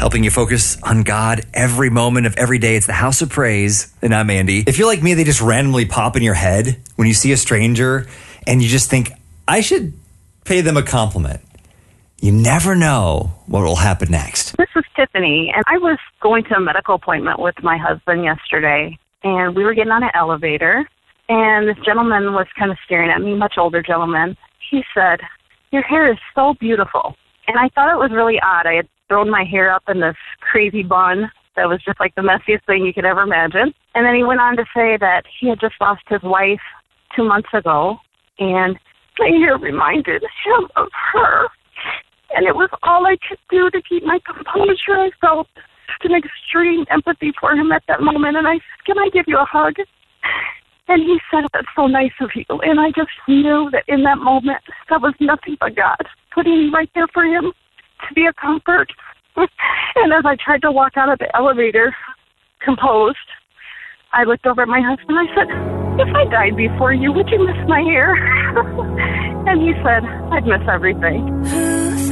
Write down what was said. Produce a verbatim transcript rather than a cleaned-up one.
helping you focus on God every moment of every day. It's the House of Praise, and I'm Andy. If you're like me, they just randomly pop in your head when you see a stranger and you just think, I should pay them a compliment. You never know what will happen next. This is Tiffany, and I was going to a medical appointment with my husband yesterday, and we were getting on an elevator, and this gentleman was kind of staring at me, much older gentleman. He said, "Your hair is so beautiful." And I thought it was really odd. I had thrown my hair up in this crazy bun that was just like the messiest thing you could ever imagine. And then he went on to say that he had just lost his wife two months ago, and my hair reminded him of her. And it was all I could do to keep my composure. I felt an extreme empathy for him at that moment, and I said, "Can I give you a hug?" And he said, "That's so nice of you." And I just knew that in that moment, that was nothing but God putting me right there for him to be a comfort. And as I tried to walk out of the elevator, composed, I looked over at my husband. I said, "If I died before you, would you miss my hair?" And he said, "I'd miss everything."